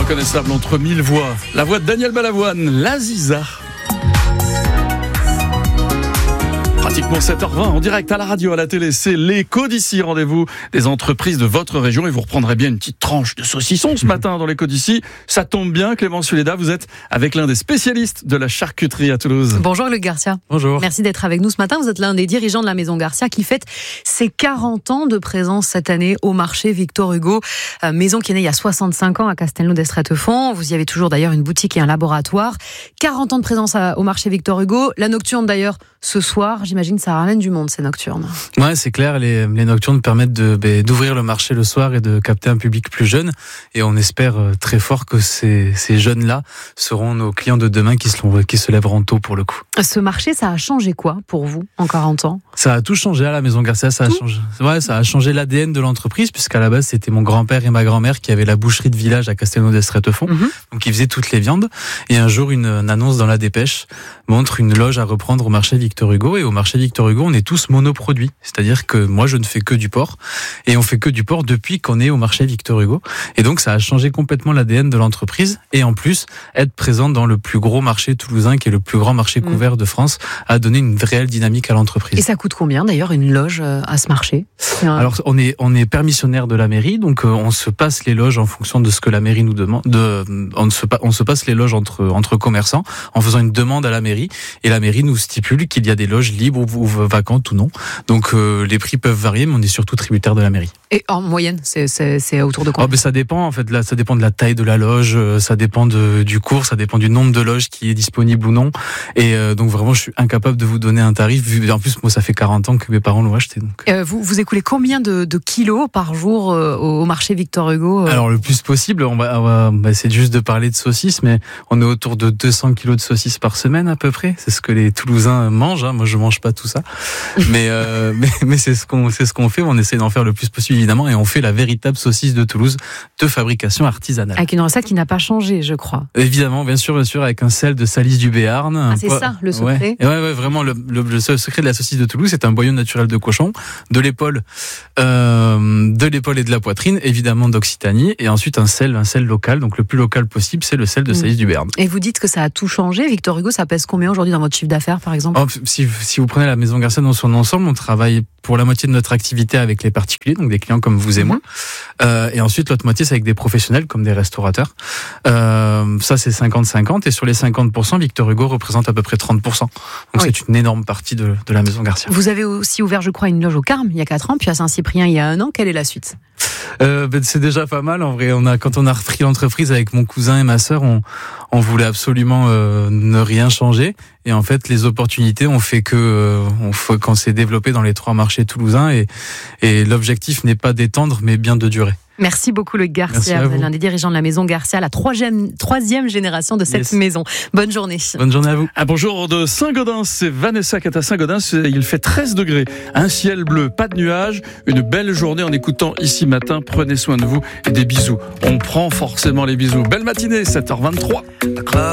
Reconnaissable entre mille voix. La voix de Daniel Balavoine, la Ziza. Pratiquement 7h20 en direct à la radio, à la télé, c'est l'écho d'ici. Rendez-vous des entreprises de votre région et vous reprendrez bien une petite tranche de saucisson ce matin dans l'écho d'ici. Ça tombe bien, Clément Suleda, vous êtes avec l'un des spécialistes de la charcuterie à Toulouse. Bonjour Luc Garcia. Bonjour. Merci d'être avec nous ce matin. Vous êtes l'un des dirigeants de la Maison Garcia qui fête ses 40 ans de présence cette année au marché Victor Hugo. Maison qui est née il y a 65 ans à Castelnau d'Estrettefond. Vous y avez toujours d'ailleurs une boutique et un laboratoire. 40 ans de présence au marché Victor Hugo. La nocturne d'ailleurs ce soir, j'imagine ça ramène du monde ces nocturnes. Ouais, c'est clair, les nocturnes permettent d'ouvrir le marché le soir et de capter un public plus jeune, et on espère très fort que ces jeunes-là seront nos clients de demain qui se lèveront tôt pour le coup. Ce marché, ça a changé quoi pour vous en 40 ans ? Ça a tout changé à la Maison Garcia, ça a changé l'ADN de l'entreprise, puisqu'à la base c'était mon grand-père et ma grand-mère qui avaient la boucherie de village à Castelnau d'Estrettefond, donc ils faisaient toutes les viandes, et un jour une annonce dans la dépêche montre une loge à reprendre au marché Victor Hugo, et au marché Victor Hugo on est tous monoproduits, c'est-à-dire que moi je ne fais que du porc, et on fait que du porc depuis qu'on est au marché Victor Hugo, et donc ça a changé complètement l'ADN de l'entreprise, et en plus être présent dans le plus gros marché toulousain qui est le plus grand marché couvert de France a donné une réelle dynamique à l'entreprise. Et ça coûte combien d'ailleurs une loge à ce marché ? Alors on est permissionnaire de la mairie, donc on se passe les loges en fonction de ce que la mairie nous demande. On se passe les loges entre commerçants en faisant une demande à la mairie, et la mairie nous stipule qu'il y a des loges libres ou vacantes ou non. Donc les prix peuvent varier, mais on est surtout tributaire de la mairie. Et en moyenne, c'est autour de combien ? Ça dépend en fait. Là, ça dépend de la taille de la loge, ça dépend du cours, ça dépend du nombre de loges qui est disponible ou non. Et donc vraiment, je suis incapable de vous donner un tarif. En plus, moi, ça fait 40 ans que mes parents l'ont acheté. Donc. Vous écoulez combien de kilos par jour au marché Victor Hugo ? Alors le plus possible, on va essayer juste de parler de saucisses, mais on est autour de 200 kilos de saucisses par semaine à peu près. C'est ce que les Toulousains mangent. Moi, je mange pas tout ça, mais c'est ce qu'on fait. On essaie d'en faire le plus possible évidemment, et on fait la véritable saucisse de Toulouse de fabrication artisanale. Avec une recette qui n'a pas changé, je crois. Évidemment, bien sûr, avec un sel de Salice du Béarn. C'est ça le secret. Ouais, vraiment le seul secret de la saucisse de Toulouse, c'est un boyau naturel de cochon, de l'épaule et de la poitrine, évidemment d'Occitanie, et ensuite un sel local, donc le plus local possible, c'est le sel de Salice du Béarn. Et vous dites que ça a tout changé. Victor Hugo, ça pèse combien aujourd'hui dans votre chiffre d'affaires, par exemple ? Si vous prenez la Maison Garcia dans son ensemble, on travaille pour la moitié de notre activité avec les particuliers, donc des clients comme vous et moi, et ensuite l'autre moitié c'est avec des professionnels comme des restaurateurs. Ça c'est 50-50, et sur les 50%, Victor Hugo représente à peu près 30%. Donc c'est une énorme partie de la Maison Garcia. Vous avez aussi ouvert, je crois, une loge au Carme il y a 4 ans, puis à Saint-Cyprien il y a 1 an. Quelle est la suite ? C'est déjà pas mal en vrai. Quand on a repris l'entreprise avec mon cousin et ma sœur, on voulait absolument ne rien changer, et en fait les opportunités ont fait qu'on s'est développé dans les 3 marchés toulousains, et l'objectif n'est pas d'étendre mais bien de durer. Merci beaucoup Luc Garcia, vous êtes l'un des dirigeants de la Maison Garcia, la troisième génération de cette maison. Bonne journée. Bonne journée à vous. Bonjour de Saint-Gaudens, c'est Vanessa qui est à Saint-Gaudens, il fait 13 degrés, un ciel bleu, pas de nuages, une belle journée en écoutant Ici Matin, prenez soin de vous et des bisous. On prend forcément les bisous. Belle matinée, 7h23.